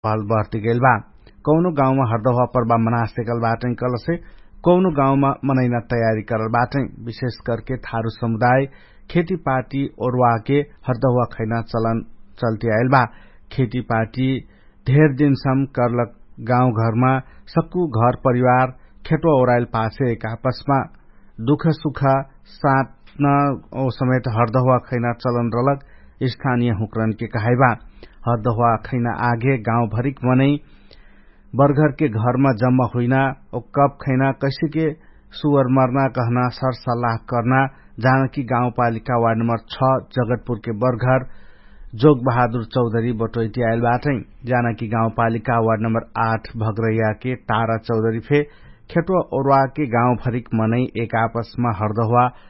पहल बढ़ती गइल बा। कौनो गाउँमा हरदहुआ पर्व मना सकल बाटे कलसे कौनो गाउँमा मनैना तयारी करल बाटे। विशेष करके थारू समुदाय खेतीपाती ओरवा के हरदहुआ खैना चलन चलती आयल बा। खेतीपाती ढेर दिनसम्म करलक गाउँ घरमा सक्कु घर परिवार खेतवा ओराइल पासे एक आपसमा दुख सुख साट्न ओ समेत हरदहुआ खैना चलन रलक स्थानीय हुक्रन के कहाई बा। हरदहुआ खैना आगे गाउँ भरिक मनै बरघर के घरमा जम्मा हुइना ओ कब खैना कैसे के सुअर मरना कहना सरसल्लाह करना जानकी गाउँपालिका वार्ड नम्बर 6 जगतपुर के बरघर जोग बहादुर चौधरी बटोइटी आयल बाटै। जानकी गाउँपालिका वार्ड नम्बर 8 भगरैया के तारा चौधरी फे खेतवा ओरवा के गाउँ भरिक मनै एक आपसमा हरदहुआ